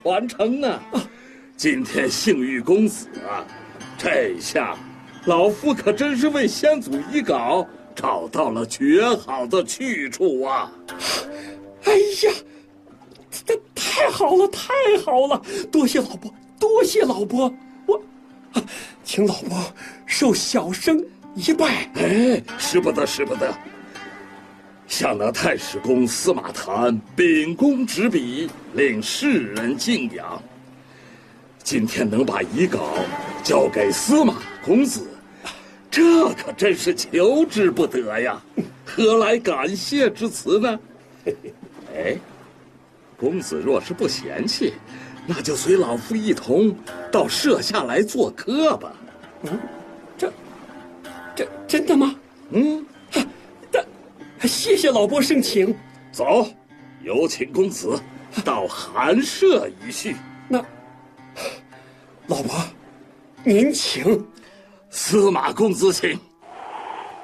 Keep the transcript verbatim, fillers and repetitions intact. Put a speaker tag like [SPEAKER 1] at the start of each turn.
[SPEAKER 1] 完成啊！啊今天幸遇公子啊，这下老夫可真是为先祖遗稿找到了绝好的去处啊！
[SPEAKER 2] 哎呀，这太好了，太好了！多谢老伯，多谢老伯，我，啊、请老伯受小生一拜。
[SPEAKER 1] 哎，使不得，使不得！向那太史公司马谈秉公执笔，令世人敬仰。今天能把遗稿交给司马公子，这可真是求之不得呀！何来感谢之词呢？哎，公子若是不嫌弃，那就随老夫一同到舍下来做客吧。
[SPEAKER 2] 嗯，这，这真的吗？
[SPEAKER 1] 嗯，
[SPEAKER 2] 但谢谢老伯盛情。
[SPEAKER 1] 走，有请公子到寒舍一叙。
[SPEAKER 2] 那，老伯，您请。
[SPEAKER 1] 司马公子请。